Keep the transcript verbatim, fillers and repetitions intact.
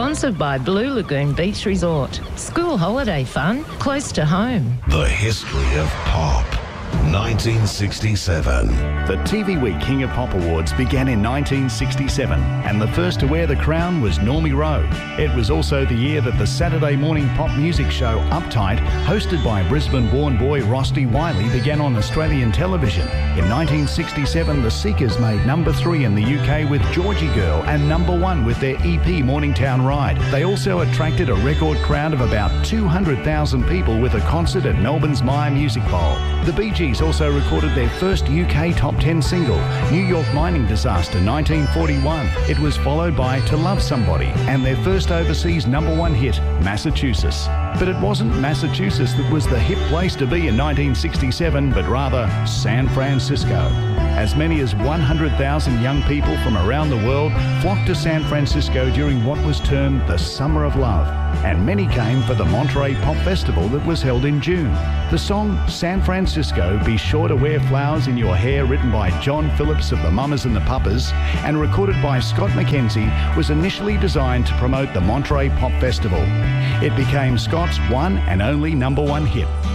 Sponsored by Blue Lagoon Beach Resort. School holiday fun, close to home. The history of pop. nineteen sixty-seven. The T V Week King of Pop Awards began in nineteen sixty-seven, and the first to wear the crown was Normie Rowe. It was also the year that the Saturday morning pop music show Uptight, hosted by Brisbane-born boy Rusty Wiley, began on Australian television. In nineteen sixty-seven, the Seekers made number three in the U K with Georgie Girl and number one with their E P Morningtown Ride. They also attracted a record crowd of about two hundred thousand people with a concert at Melbourne's Myer Music Bowl. The Bee Gees also recorded their first U K top ten single, New York Mining Disaster nineteen forty-one. It was followed by To Love Somebody and their first overseas number one hit, Massachusetts. But it wasn't Massachusetts that was the hip place to be in nineteen sixty-seven, but rather San Francisco. As many as one hundred thousand young people from around the world flocked to San Francisco during what was termed the Summer of Love, and many came for the Monterey Pop Festival that was held in June. The song San Francisco, Be Sure to Wear Flowers in Your Hair, written by John Phillips of the Mamas and the Papas and recorded by Scott McKenzie, was initially designed to promote the Monterey Pop Festival. It became Scott's one and only number one hit.